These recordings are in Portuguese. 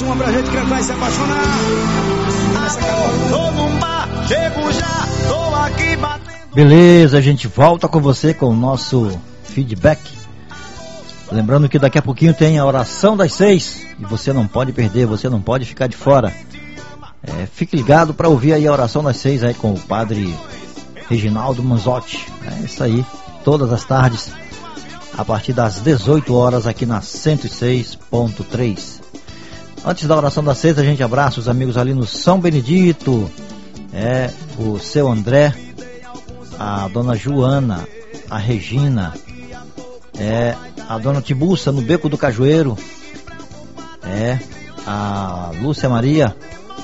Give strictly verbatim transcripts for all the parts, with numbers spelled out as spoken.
mais uma pra gente cantar e se apaixonar. Tô num bar, chego já, tô aqui batendo. Beleza, a gente volta com você com o nosso feedback. Lembrando que daqui a pouquinho tem a oração das seis e você não pode perder, você não pode ficar de fora. É, fique ligado para ouvir aí a oração das seis aí com o padre Reginaldo Manzotti. É isso aí, todas as tardes, a partir das dezoito horas aqui na cento e seis ponto três. Antes da oração das seis, a gente abraça os amigos ali no São Benedito, é, o seu André, a dona Joana, a Regina, é, a dona Tibuça no Beco do Cajueiro, é, a Lúcia Maria,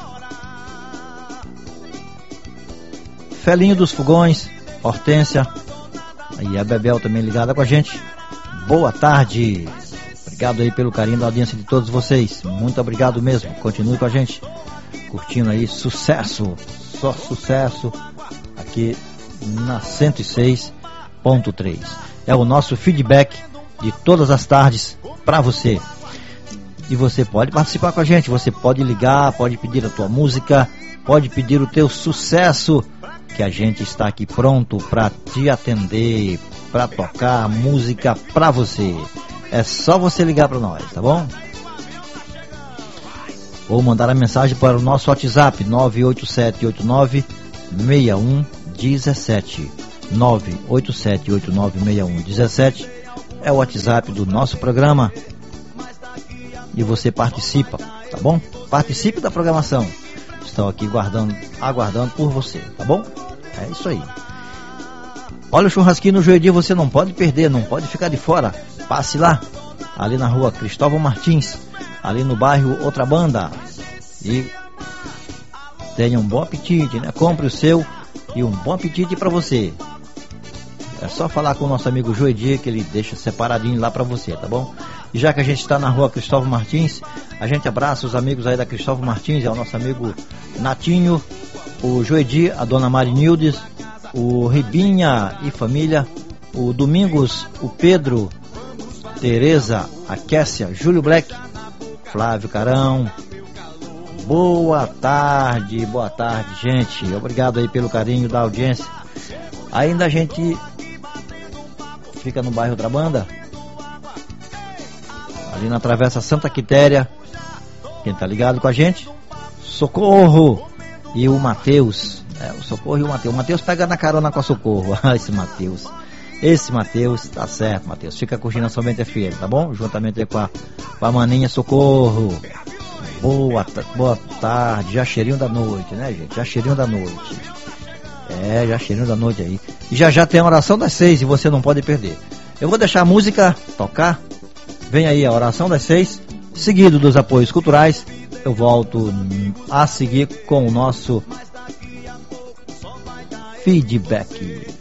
Felinho dos Fogões, Hortência, e a Bebel também ligada com a gente. Boa tarde, obrigado aí pelo carinho da audiência de todos vocês, muito obrigado mesmo, continue com a gente, curtindo aí, sucesso, só sucesso, aqui na cento e seis ponto três. É o nosso feedback de todas as tardes para você. E você pode participar com a gente, você pode ligar, pode pedir a tua música, pode pedir o teu sucesso, que a gente está aqui pronto para te atender, para tocar música para você. É só você ligar para nós, tá bom? Ou mandar a mensagem para o nosso WhatsApp nove oito sete oito nove seis um um sete. nove oito sete oito nove seis um um sete é o WhatsApp do nosso programa. E você participa, tá bom? Participe da programação. Estou aqui guardando, aguardando por você, tá bom? É isso aí. Olha o churrasquinho no Joedir, você não pode perder, não pode ficar de fora. Passe lá, ali na rua Cristóvão Martins, ali no bairro Outra Banda. E tenha um bom apetite, né? Compre o seu e um bom apetite para você. É só falar com o nosso amigo Joedir que ele deixa separadinho lá para você, tá bom? E já que a gente está na rua Cristóvão Martins, a gente abraça os amigos aí da Cristóvão Martins, é o nosso amigo Natinho, o Joedir, a dona Marinildes, o Ribinha e família, o Domingos, o Pedro, Tereza, a Kessia, Júlio Black, Flávio Carão. Boa tarde, boa tarde, gente. Obrigado aí pelo carinho da audiência. Ainda a gente fica no bairro Outra Banda, ali na Travessa Santa Quitéria. Quem tá ligado com a gente? Socorro e o Matheus. É, o Socorro e o Matheus. O Matheus pega na carona com a Socorro. Esse Matheus. Esse Matheus, tá certo, Matheus. Fica curtindo a Somente F M, tá bom? Juntamente com a, com a maninha Socorro. Boa, boa tarde. Já cheirinho da noite, né, gente? Já cheirinho da noite. É, já cheirinho da noite aí. E já já tem a oração das seis e você não pode perder. Eu vou deixar a música tocar. Vem aí a oração das seis, seguido dos apoios culturais. Eu volto a seguir com o nosso feedback.